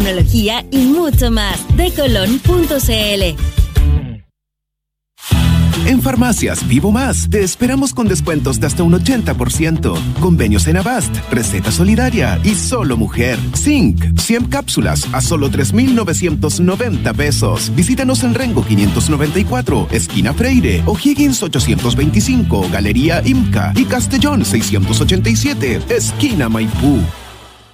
tecnología y mucho más. Decolon.cl. En Farmacias Vivo Más, te esperamos con descuentos de hasta un 80%. Convenios en Avast, Receta Solidaria y Solo Mujer. Zinc, 100 cápsulas a solo 3,990 pesos. Visítanos en Rengo 594, esquina Freire, O'Higgins 825, Galería Imca y Castellón 687, esquina Maipú.